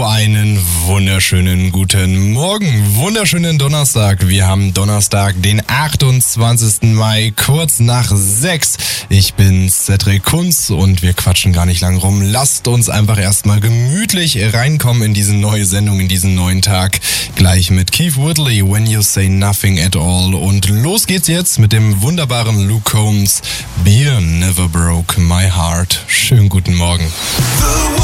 Einen wunderschönen guten Morgen, wunderschönen Donnerstag. Wir haben Donnerstag, den 28. Mai, kurz nach 6. Ich bin Cedric Kunz und wir quatschen gar nicht lang rum. Lasst uns einfach erstmal gemütlich reinkommen in diese neue Sendung, in diesen neuen Tag. Gleich mit Keith Whitley, When You Say Nothing at All. Und los geht's jetzt mit dem wunderbaren Luke Combs, Beer Never Broke My Heart. Schönen guten Morgen.